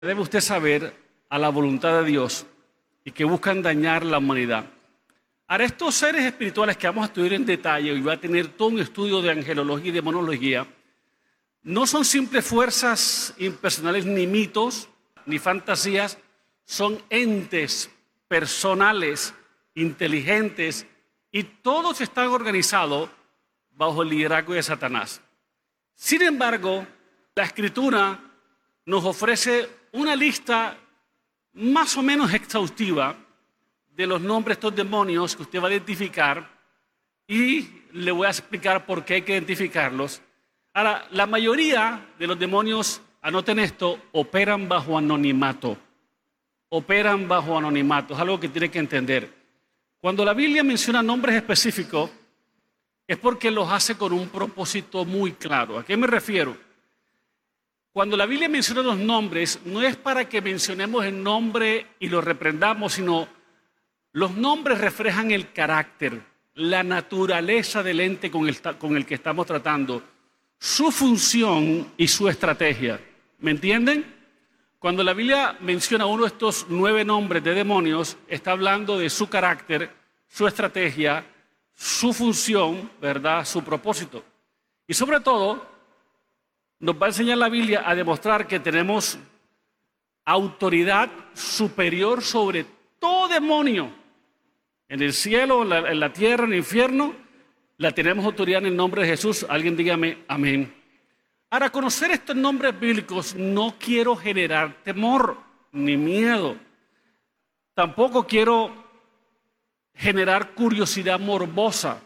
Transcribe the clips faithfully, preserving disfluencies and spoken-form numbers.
Debe usted saber a la voluntad de Dios y que buscan dañar la humanidad. Ahora, estos seres espirituales que vamos a estudiar en detalle, y va a tener todo un estudio de angelología y demonología, no son simples fuerzas impersonales, ni mitos, ni fantasías, son entes personales, inteligentes, y todos están organizados bajo el liderazgo de Satanás. Sin embargo, la Escritura nos ofrece una lista más o menos exhaustiva de los nombres de estos demonios que usted va a identificar, y le voy a explicar por qué hay que identificarlos. Ahora, la mayoría de los demonios, anoten esto, operan bajo anonimato. Operan bajo anonimato, es algo que tiene que entender. Cuando la Biblia menciona nombres específicos, es porque los hace con un propósito muy claro. ¿A qué me refiero? Cuando la Biblia menciona los nombres, no es para que mencionemos el nombre y lo reprendamos, sino los nombres reflejan el carácter, la naturaleza del ente con el, con el que estamos tratando, su función y su estrategia. ¿Me entienden? Cuando la Biblia menciona uno de estos nueve nombres de demonios, está hablando de su carácter, su estrategia, su función, ¿verdad?, su propósito. Y sobre todo, nos va a enseñar la Biblia a demostrar que tenemos autoridad superior sobre todo demonio. En el cielo, en la, en la tierra, en el infierno, la tenemos autoridad en el nombre de Jesús. Alguien dígame amén. Ahora, conocer estos nombres bíblicos no quiero generar temor ni miedo. Tampoco quiero generar curiosidad morbosa,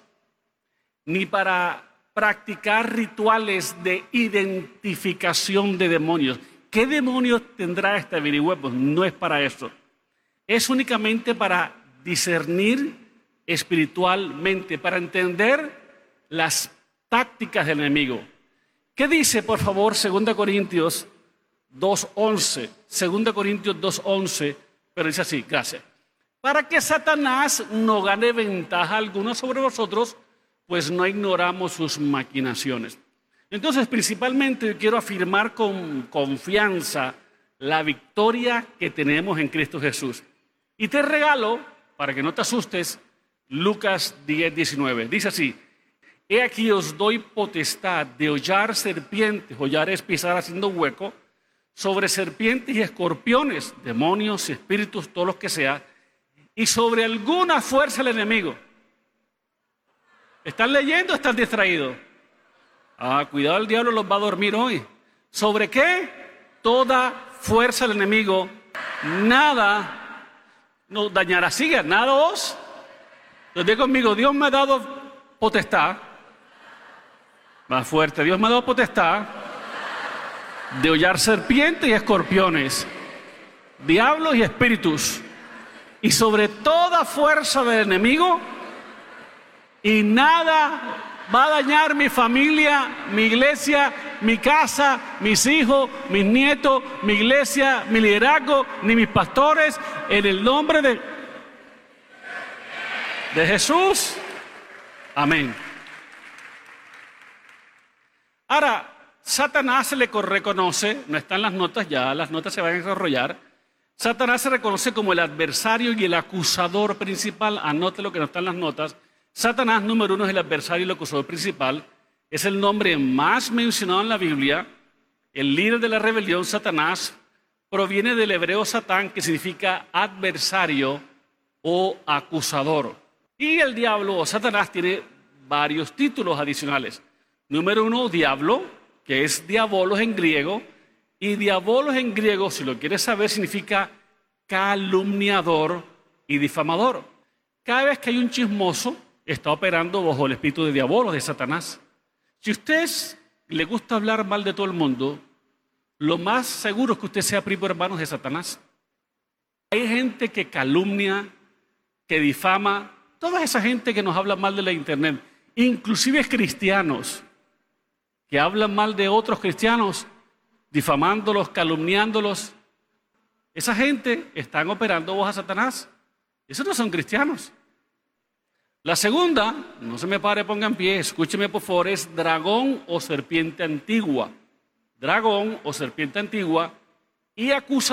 ni para practicar rituales de identificación de demonios. ¿Qué demonios tendrá este averiguo? Pues no es para eso. Es únicamente para discernir espiritualmente, para entender las tácticas del enemigo. ¿Qué dice, por favor, segunda Corintios dos once? segunda Corintios dos once, pero dice así, gracias. Para que Satanás no gane ventaja alguna sobre vosotros, pues no ignoramos sus maquinaciones. Entonces, principalmente yo quiero afirmar con confianza la victoria que tenemos en Cristo Jesús. Y te regalo, para que no te asustes, Lucas diez diecinueve. Dice así: he aquí os doy potestad de hollar serpientes, hollar es pisar haciendo hueco, sobre serpientes y escorpiones, demonios, espíritus, todos los que sea, y sobre alguna fuerza del enemigo. ¿Están leyendo o están distraídos? Ah, cuidado, el diablo los va a dormir hoy. ¿Sobre qué? Toda fuerza del enemigo, nada nos dañará. Siga, nada os. Entonces, conmigo, Dios me ha dado potestad. Más fuerte, Dios me ha dado potestad de hollar serpientes y escorpiones, diablos y espíritus, y sobre toda fuerza del enemigo, y nada va a dañar mi familia, mi iglesia, mi casa, mis hijos, mis nietos, mi iglesia, mi liderazgo, ni mis pastores, en el nombre de, de Jesús. Amén. Ahora, Satanás se le reconoce, no están las notas ya, las notas se van a desarrollar. Satanás se reconoce como el adversario y el acusador principal. Anote lo que no están en las notas. Satanás, número uno, es el adversario y el acusador principal. Es el nombre más mencionado en la Biblia. El líder de la rebelión, Satanás, proviene del hebreo satán, que significa adversario o acusador. Y el diablo o Satanás tiene varios títulos adicionales. Número uno, diablo, que es diabolos en griego. Y diabolos en griego, si lo quieres saber, significa calumniador y difamador. Cada vez que hay un chismoso, está operando bajo el espíritu de diabolos, de Satanás. Si a usted le gusta hablar mal de todo el mundo, lo más seguro es que usted sea primo hermano de Satanás. Hay gente que calumnia, que difama, toda esa gente que nos habla mal de la internet, inclusive cristianos, que hablan mal de otros cristianos, difamándolos, calumniándolos. Esa gente están operando bajo a Satanás. Esos no son cristianos. La segunda, no se me pare, ponga en pie, escúcheme por favor, es dragón o serpiente antigua. Dragón o serpiente antigua y acusa